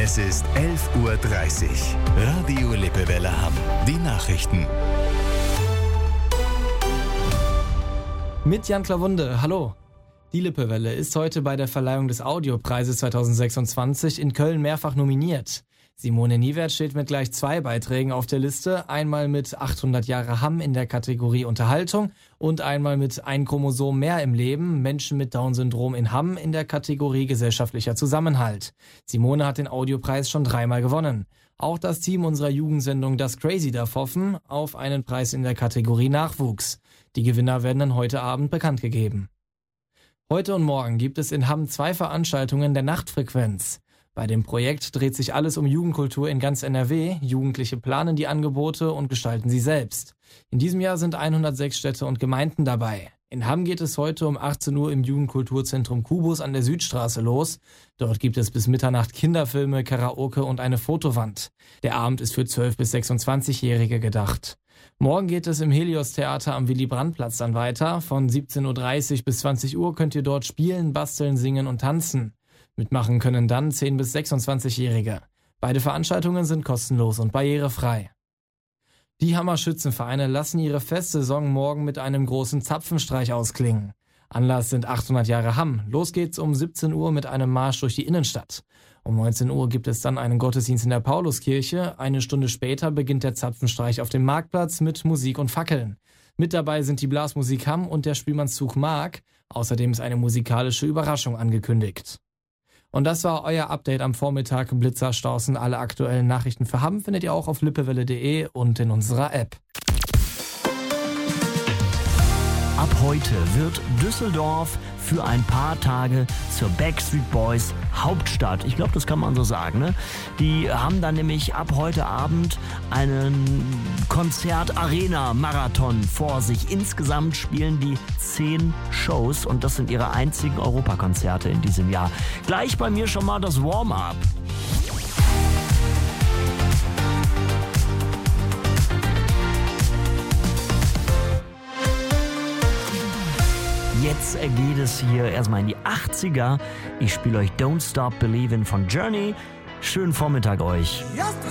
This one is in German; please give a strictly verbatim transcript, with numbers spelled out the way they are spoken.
Es ist elf Uhr dreißig. Radio Lippewelle Hamm. Die Nachrichten. Mit Jan Klawunde, hallo. Die Lippewelle ist heute bei der Verleihung des Audiopreises zwanzig sechsundzwanzig in Köln mehrfach nominiert. Simone Niewert steht mit gleich zwei Beiträgen auf der Liste, einmal mit achthundert Jahre Hamm in der Kategorie Unterhaltung und einmal mit Ein Chromosom mehr im Leben, Menschen mit Down-Syndrom in Hamm in der Kategorie gesellschaftlicher Zusammenhalt. Simone hat den Audiopreis schon dreimal gewonnen. Auch das Team unserer Jugendsendung Das Crazy darf hoffen auf einen Preis in der Kategorie Nachwuchs. Die Gewinner werden dann heute Abend bekannt gegeben. Heute und morgen gibt es in Hamm zwei Veranstaltungen der Nachtfrequenz. Bei dem Projekt dreht sich alles um Jugendkultur in ganz N R W. Jugendliche planen die Angebote und gestalten sie selbst. In diesem Jahr sind hundertsechs Städte und Gemeinden dabei. In Hamm geht es heute um achtzehn Uhr im Jugendkulturzentrum Kubus an der Südstraße los. Dort gibt es bis Mitternacht Kinderfilme, Karaoke und eine Fotowand. Der Abend ist für zwölf- bis sechsundzwanzigjährige gedacht. Morgen geht es im Helios-Theater am Willy-Brandt-Platz dann weiter. Von siebzehn Uhr dreißig bis zwanzig Uhr könnt ihr dort spielen, basteln, singen und tanzen. Mitmachen können dann zehn- bis sechsundzwanzigjährige. Beide Veranstaltungen sind kostenlos und barrierefrei. Die Hammer Schützenvereine lassen ihre Festsaison morgen mit einem großen Zapfenstreich ausklingen. Anlass sind achthundert Jahre Hamm. Los geht's um siebzehn Uhr mit einem Marsch durch die Innenstadt. Um neunzehn Uhr gibt es dann einen Gottesdienst in der Pauluskirche. Eine Stunde später beginnt der Zapfenstreich auf dem Marktplatz mit Musik und Fackeln. Mit dabei sind die Blasmusik Hamm und der Spielmannszug Mark. Außerdem ist eine musikalische Überraschung angekündigt. Und das war euer Update am Vormittag. Blitzer, Staußen, alle aktuellen Nachrichten für Hamm findet ihr auch auf lippewelle punkt de und in unserer App. Ab heute wird Düsseldorf für ein paar Tage zur Backstreet Boys Hauptstadt. Ich glaube, das kann man so sagen. Ne? Die haben dann nämlich ab heute Abend einen Konzert-Arena-Marathon vor sich. Insgesamt spielen die zehn Shows und das sind ihre einzigen Europakonzerte in diesem Jahr. Gleich bei mir schon mal das Warm-up. Jetzt geht es hier erstmal in die achtziger. Ich spiele euch Don't Stop Believin' von Journey. Schönen Vormittag euch.